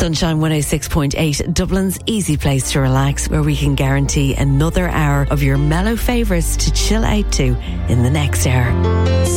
Sunshine 106.8, Dublin's easy place to relax, where we can guarantee another hour of your mellow favourites to chill out to in the next hour.